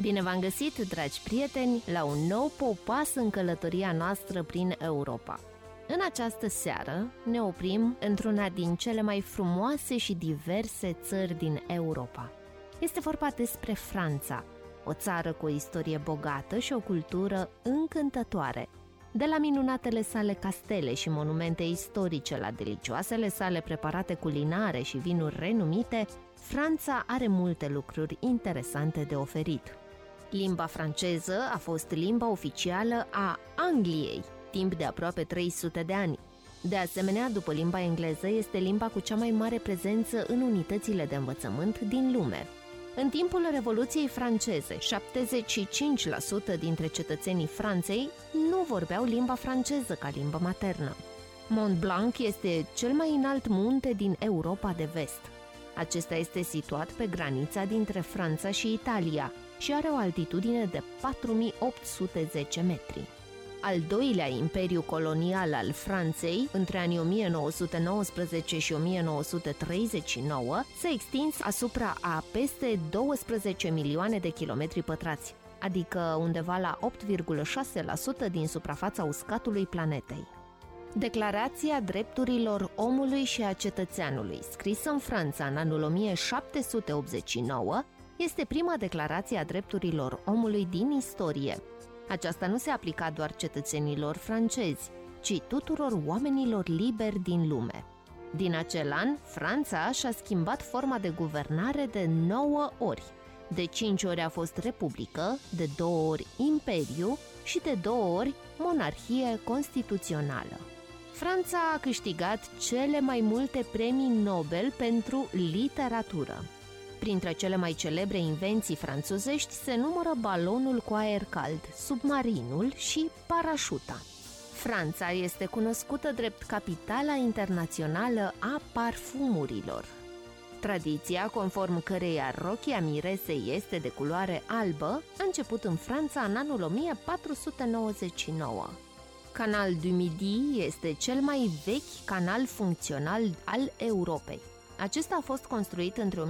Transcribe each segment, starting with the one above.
Bine v-am găsit, dragi prieteni, la un nou popas în călătoria noastră prin Europa. În această seară ne oprim într-una din cele mai frumoase și diverse țări din Europa. Este vorba despre Franța, o țară cu o istorie bogată și o cultură încântătoare. De la minunatele sale castele și monumente istorice la delicioasele sale preparate culinare și vinuri renumite, Franța are multe lucruri interesante de oferit. Limba franceză a fost limba oficială a Angliei, timp de aproape 300 de ani. De asemenea, după limba engleză, este limba cu cea mai mare prezență în unitățile de învățământ din lume. În timpul Revoluției franceze, 75% dintre cetățenii Franței nu vorbeau limba franceză ca limbă maternă. Mont Blanc este cel mai înalt munte din Europa de vest. Acesta este situat pe granița dintre Franța și Italia și are o altitudine de 4810 metri. Al doilea imperiu colonial al Franței, între anii 1919 și 1939, s-a extins asupra a peste 12 milioane de kilometri pătrați, adică undeva la 8,6% din suprafața uscatului planetei. Declarația Drepturilor Omului și a Cetățeanului, scrisă în Franța în anul 1789, este prima declarație a drepturilor omului din istorie. Aceasta nu se aplica doar cetățenilor francezi, ci tuturor oamenilor liberi din lume. Din acel an, Franța și-a schimbat forma de guvernare de 9 ori. De 5 ori a fost republică, de 2 ori imperiu și de 2 ori monarhie constituțională. Franța a câștigat cele mai multe premii Nobel pentru literatură. Printre cele mai celebre invenții franțuzești se numără balonul cu aer cald, submarinul și parașuta. Franța este cunoscută drept capitala internațională a parfumurilor. Tradiția conform căreia rochia miresei este de culoare albă a început în Franța în anul 1499. Canal du Midi este cel mai vechi canal funcțional al Europei. Acesta a fost construit între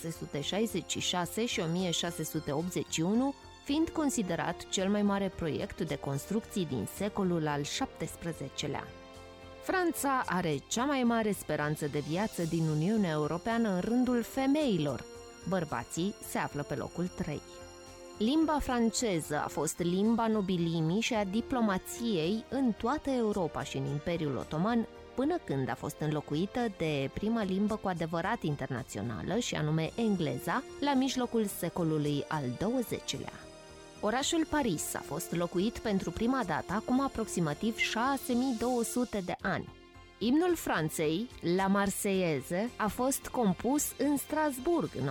1666 și 1681, fiind considerat cel mai mare proiect de construcții din secolul al XVII-lea. Franța are cea mai mare speranță de viață din Uniunea Europeană în rândul femeilor. Bărbații se află pe locul 3. Limba franceză a fost limba nobilimii și a diplomației în toată Europa și în Imperiul Otoman, până când a fost înlocuită de prima limbă cu adevărat internațională, și anume engleza, la mijlocul secolului al XX-lea. Orașul Paris a fost locuit pentru prima dată acum aproximativ 6200 de ani. Imnul Franței, La Marseillaise, a fost compus în Strasburg în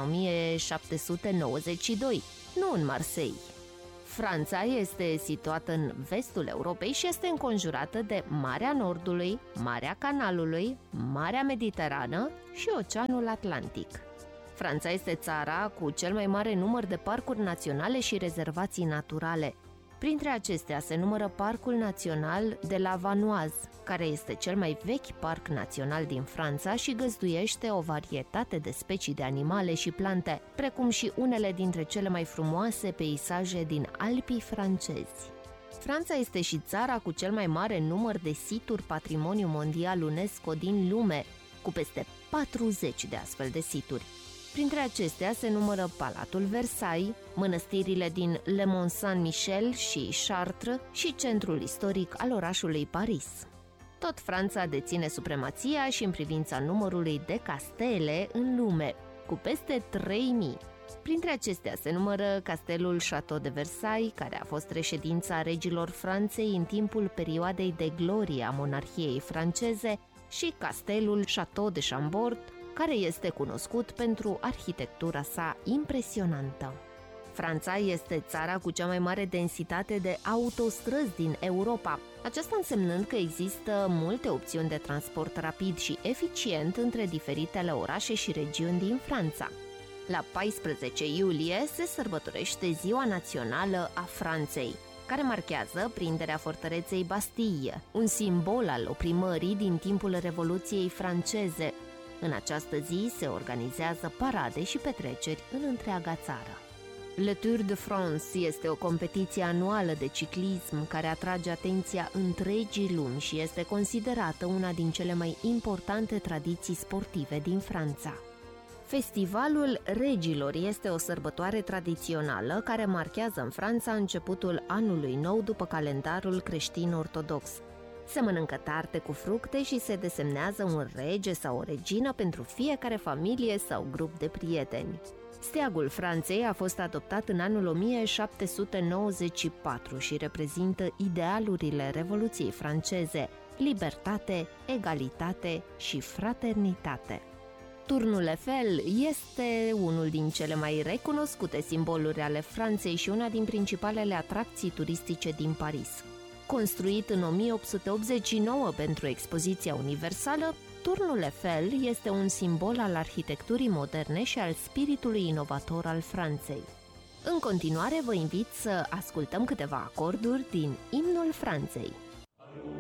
1792, nu în Marseille. Franța este situată în vestul Europei și este înconjurată de Marea Nordului, Marea Canalului, Marea Mediterană și Oceanul Atlantic. Franța este țara cu cel mai mare număr de parcuri naționale și rezervații naturale. Printre acestea se numără Parcul Național de la Vanoise, care este cel mai vechi parc național din Franța și găzduiește o varietate de specii de animale și plante, precum și unele dintre cele mai frumoase peisaje din Alpii francezi. Franța este și țara cu cel mai mare număr de situri Patrimoniu Mondial UNESCO din lume, cu peste 40 de astfel de situri. Printre acestea se numără Palatul Versailles, mănăstirile din Le Mont Saint-Michel și Chartres și centrul istoric al orașului Paris. Tot Franța deține supremația și în privința numărului de castele în lume, cu peste 3000. Printre acestea se numără castelul Château de Versailles, care a fost reședința regilor Franței în timpul perioadei de glorie a monarhiei franceze, și castelul Château de Chambord, care este cunoscut pentru arhitectura sa impresionantă. Franța este țara cu cea mai mare densitate de autostrăzi din Europa, aceasta însemnând că există multe opțiuni de transport rapid și eficient între diferitele orașe și regiuni din Franța. La 14 iulie se sărbătorește Ziua Națională a Franței, care marchează prinderea fortăreței Bastille, un simbol al oprimării din timpul Revoluției franceze. În această zi se organizează parade și petreceri în întreaga țară. Le Tour de France este o competiție anuală de ciclism care atrage atenția întregii lumi și este considerată una din cele mai importante tradiții sportive din Franța. Festivalul Regilor este o sărbătoare tradițională care marchează în Franța începutul anului nou după calendarul creștin-ortodox. Se mănâncă tarte cu fructe și se desemnează un rege sau o regină pentru fiecare familie sau grup de prieteni. Steagul Franței a fost adoptat în anul 1794 și reprezintă idealurile Revoluției franceze: libertate, egalitate și fraternitate. Turnul Eiffel este unul din cele mai recunoscute simboluri ale Franței și una din principalele atracții turistice din Paris. Construit în 1889 pentru Expoziția Universală, Turnul Eiffel este un simbol al arhitecturii moderne și al spiritului inovator al Franței. În continuare, vă invit să ascultăm câteva acorduri din Imnul Franței.